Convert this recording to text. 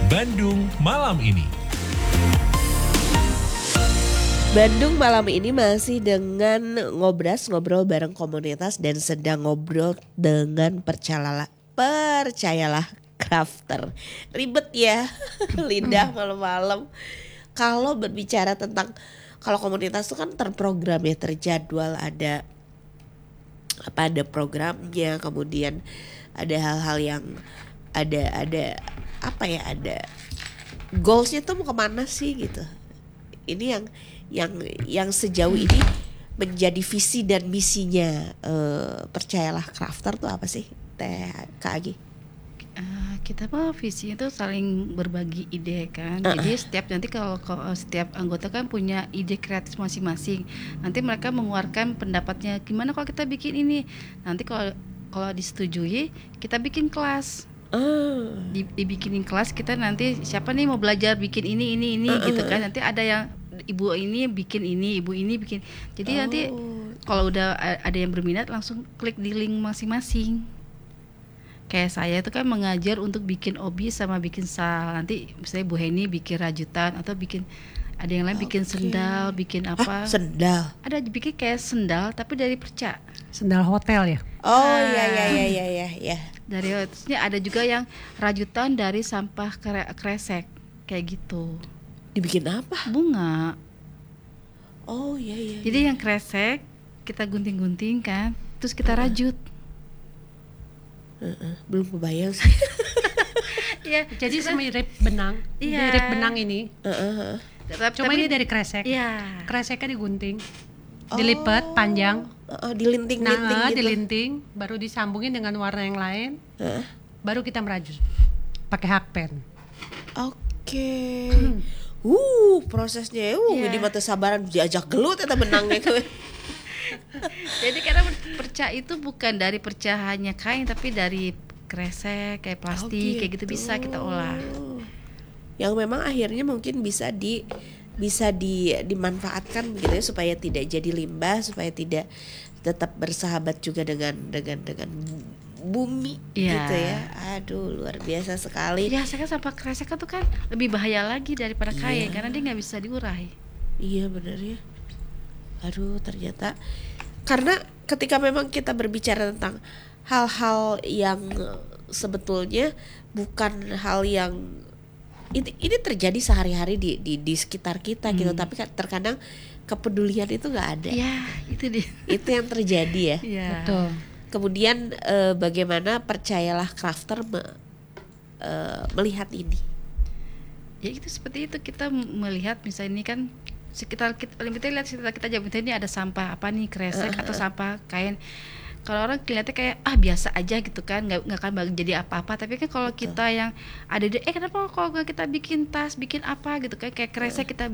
Bandung Malam Ini. Bandung Malam Ini masih dengan ngobrol bareng komunitas dan sedang ngobrol dengan percayalah crafter. Ribet ya lidah malam-malam. Kalau berbicara tentang kalau komunitas itu kan terprogram ya, terjadwal, ada programnya, kemudian ada hal-hal yang ada goalsnya tuh mau kemana sih gitu. Ini yang sejauh ini menjadi visi dan misinya percayalah crafter tuh apa sih, Teh Kak Agi? Kita mah visinya itu saling berbagi ide kan. Jadi kalau setiap anggota kan punya ide kreatif masing-masing. Nanti mereka mengeluarkan pendapatnya, gimana kalau kita bikin ini. Nanti kalau disetujui kita bikin kelas. Dibikinin kelas, kita nanti siapa nih mau belajar bikin ini gitu kan. Nanti ada yang ibu ini bikin ini, ibu ini bikin. Jadi nanti kalau udah ada yang berminat langsung klik di link masing-masing. Kayak saya itu kan mengajar untuk bikin obi sama bikin sal. Nanti misalnya Bu Heni bikin rajutan atau ada yang lain bikin sendal, bikin apa? Sendal. Ada bikin kayak sendal tapi dari perca. Sendal hotel ya? Ya. Dari terusnya ada juga yang rajutan dari sampah kresek kayak gitu. Dibikin apa? Bunga. Iya. Jadi yang kresek kita gunting-gunting kan, terus kita rajut. Belum kebayang sih. Ya, Jadi semirip benang. Iya. Mirip benang ini. Cuma Tapi ini dari kresek. Iya. Kreseknya digunting, dilipat panjang, Dilinting-linting gitu. dilinting, baru disambungin dengan warna yang lain, baru kita merajut pakai hakpen. Oke. Prosesnya ini mata sabaran diajak gelut eta benangnya. Jadi karena perca itu bukan dari perca hanya kain, tapi dari kresek kayak plastik kayak gitu bisa kita olah. Yang memang akhirnya mungkin bisa dimanfaatkan begitu ya, supaya tidak jadi limbah, supaya tidak tetap bersahabat juga dengan bumi gitu ya. Aduh, luar biasa sekali. Ya, saya kan sampah kresek itu kan lebih bahaya lagi daripada kain karena dia nggak bisa diurai. Iya benar ya. Aduh, ternyata karena ketika memang kita berbicara tentang hal-hal yang sebetulnya bukan hal yang ini terjadi sehari-hari di sekitar kita gitu, tapi terkadang kepedulian itu nggak ada. Ya, itu dia. Itu yang terjadi ya. Ya. Betul. Kemudian bagaimana percayalah crafter melihat ini? Ya itu seperti itu, kita melihat misalnya ini kan kita lihat sekitar kita jam ini ada sampah apa nih, kresek atau sampah kain. Kalau orang kelihatannya kayak biasa aja gitu kan, nggak akan jadi apa-apa. Tapi kan kalau kita yang ada kenapa kalau nggak kita bikin tas, bikin apa gitu kan, kayak kresek kita